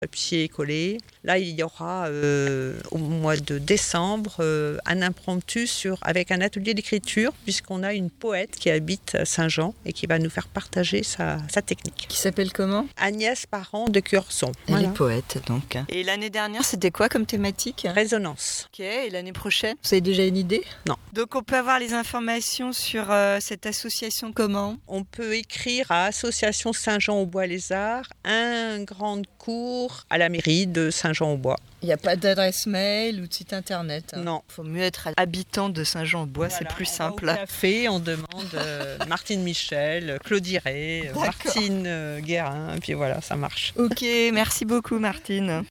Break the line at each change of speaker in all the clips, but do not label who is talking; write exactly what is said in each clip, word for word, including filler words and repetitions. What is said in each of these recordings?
pied-collé. Là, il y aura euh, au mois de décembre euh, un impromptu sur, avec un atelier d'écriture, puisqu'on a une poète qui habite à Saint-Jean et qui va nous faire partager sa, sa technique.
Qui s'appelle comment ?
Agnès Parent de Curson.
Elle
Voilà.
est poète donc. Et l'année dernière, c'était quoi comme thématique ?
Résonance.
Ok, et l'année prochaine ? Vous avez déjà une idée ?
Non.
Donc on peut avoir les informations sur euh, cette association comment ?
On peut écrire à Association Saint-Jean-au-Bois-les-Arts, un grand cours à la mairie de Saint-Jean-au-Bois.
Il n'y a pas d'adresse mail ou de site internet. Hein.
Non.
Il faut mieux être habitant de Saint-Jean-au-Bois,
Voilà,
c'est plus
on
simple.
va au café, on demande euh, Martine Michel, Claude Iret, euh, Martine euh, Guérin, et puis voilà, ça marche.
Ok, merci beaucoup Martine.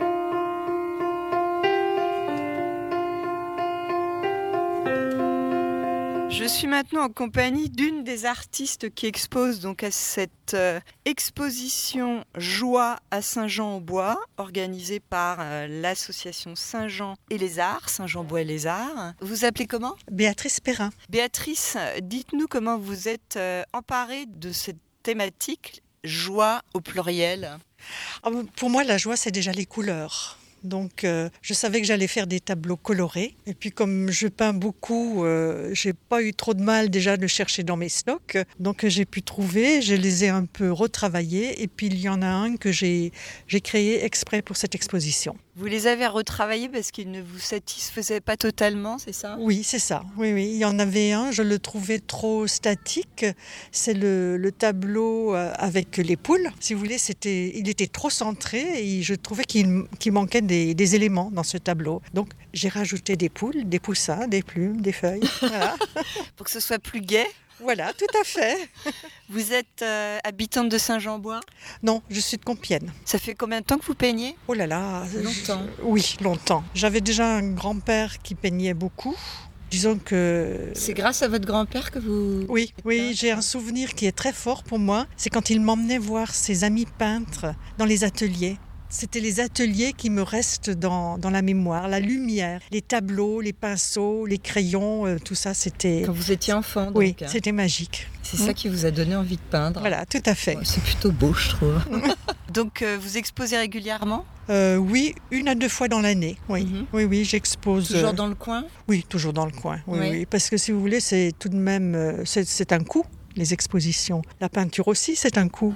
Je suis maintenant en compagnie d'une des artistes qui expose donc à cette euh, exposition Joie à Saint-Jean-au-Bois, organisée par euh, l'association Saint-Jean et les Arts, Saint-Jean-Bois et les Arts. Vous vous appelez comment ?
Béatrice Perrin.
Béatrice, dites-nous comment vous êtes euh, emparée de cette thématique Joie au pluriel.
Ah, pour moi, la joie, c'est déjà les couleurs. Donc, euh, je savais que j'allais faire des tableaux colorés. Et puis, comme je peins beaucoup, euh, j'ai pas eu trop de mal déjà de chercher dans mes stocks. Donc, j'ai pu trouver, je les ai un peu retravaillés. Et puis, il y en a un que j'ai, j'ai créé exprès pour cette exposition.
Vous les avez retravaillés parce qu'ils ne vous satisfaisaient pas totalement, c'est ça ?
Oui, c'est ça. Oui, oui. Il y en avait un, je le trouvais trop statique. C'est le, le tableau avec les poules. Si vous voulez, c'était, il était trop centré et je trouvais qu'il, qu'il manquait des, des éléments dans ce tableau. Donc, j'ai rajouté des poules, des poussins, des plumes, des feuilles. Voilà.
Pour que ce soit plus gai ?
Voilà, tout à fait.
Vous êtes euh, habitante de Saint-Jean-au-Bois ?
Non, je suis de Compiègne.
Ça fait combien de temps que vous peignez ?
Oh là là.
Longtemps.
Je... Oui, longtemps. J'avais déjà un grand-père qui peignait beaucoup. Disons que...
C'est grâce à votre grand-père que vous...
Oui, oui, j'ai un souvenir qui est très fort pour moi. C'est quand il m'emmenait voir ses amis peintres dans les ateliers. C'était les ateliers qui me restent dans, dans la mémoire, la lumière, les tableaux, les pinceaux, les crayons, euh, tout ça, c'était...
Quand vous étiez enfant, donc.
Oui, c'était magique.
C'est mmh. ça qui vous a donné envie de peindre.
Voilà, tout à fait.
Ouais, c'est plutôt beau, je trouve. Donc, euh, vous exposez régulièrement ?
euh, Oui, une à deux fois dans l'année, oui.
Mmh.
Oui, oui, j'expose...
Toujours
euh...
dans le coin ?
Oui, toujours dans le coin, oui,
oui.
oui. Parce que si vous voulez, c'est tout de même... Euh, c'est, c'est un coût, les expositions. La peinture aussi, c'est un coût.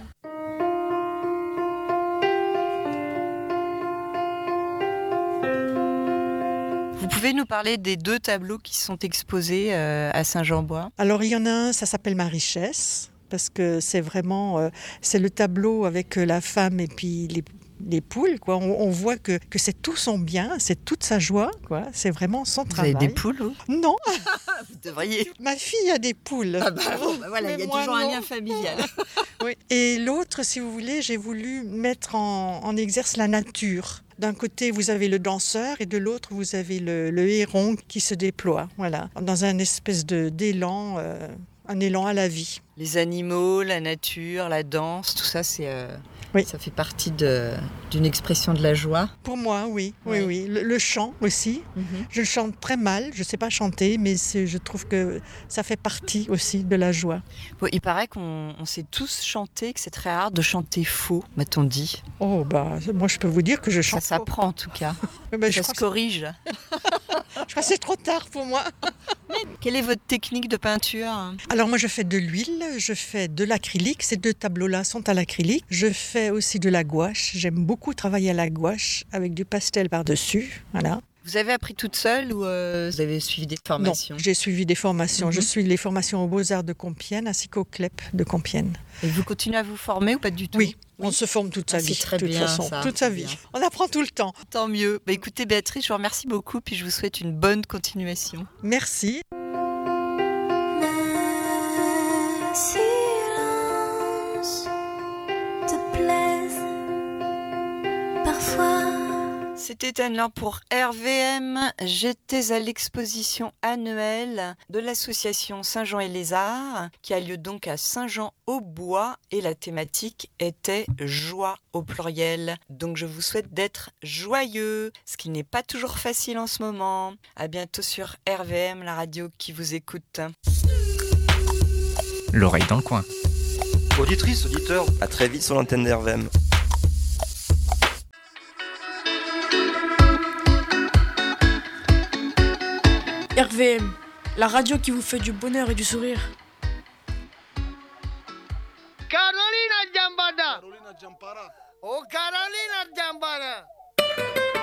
Vous pouvez nous parler des deux tableaux qui sont exposés euh, à Saint-Jean-au-Bois ?
Alors, il y en a un, ça s'appelle Ma richesse, parce que c'est vraiment... Euh, c'est le tableau avec la femme et puis les, les poules, quoi. On, on voit que, que c'est tout son bien, c'est toute sa joie, quoi. C'est vraiment son
vous
travail.
Vous avez des poules, vous ?
Non.
Vous devriez.
Ma fille a des poules.
Ah bah, bon, bah voilà, il y a toujours non. un lien familial.
Oui. Et l'autre, si vous voulez, j'ai voulu mettre en, en exerce la nature. D'un côté, vous avez le danseur et de l'autre, vous avez le, le héron qui se déploie, voilà, dans un espèce de, d'élan, euh, un élan à la vie.
Les animaux, la nature, la danse, tout ça, c'est, euh,
oui.
ça fait partie de, d'une expression de la joie.
Pour moi, oui, oui, oui. oui. Le, le chant aussi. Mm-hmm. Je chante très mal, je ne sais pas chanter, mais c'est, je trouve que ça fait partie aussi de la joie.
Bon, il paraît qu'on on sait tous chanter, que c'est très rare de chanter faux, m'a-t-on dit.
Oh, bah, moi je peux vous dire que je chante.
Ça s'apprend en tout cas.
ben,
ça se corrige.
Je crois que c'est trop tard pour moi.
Quelle est votre technique de peinture ?
Alors moi je fais de l'huile, je fais de l'acrylique, ces deux tableaux-là sont à l'acrylique. Je fais aussi de la gouache, j'aime beaucoup travailler à la gouache avec du pastel par-dessus, voilà.
Vous avez appris toute seule ou euh, vous avez suivi des formations ?
Non, j'ai suivi des formations. Mm-hmm. Je suis les formations aux Beaux-Arts de Compiègne ainsi qu'au C L E P de Compiègne.
Et vous continuez à vous former ou pas du tout ?
Oui, oui. On se forme toute sa
ah,
vie,
c'est très
de toute
bien,
façon,
ça,
toute sa vie. Bien. On apprend tout le temps.
Tant mieux. Bah, écoutez Béatrice, je vous remercie beaucoup puis je vous souhaite une bonne continuation.
Merci.
C'était Anne-Laure pour R V M. J'étais à l'exposition annuelle de l'association Saint-Jean et les Arts, qui a lieu donc à Saint-Jean-au-Bois, et la thématique était joie au pluriel. Donc je vous souhaite d'être joyeux, ce qui n'est pas toujours facile en ce moment. À bientôt sur R V M, la radio qui vous écoute.
L'oreille dans le coin.
Auditrice, auditeur, à très vite sur l'antenne d'R V M.
R V M, la radio qui vous fait du bonheur et du sourire.
Carolina Giambada. Carolina Giampara. Oh Carolina Giambara.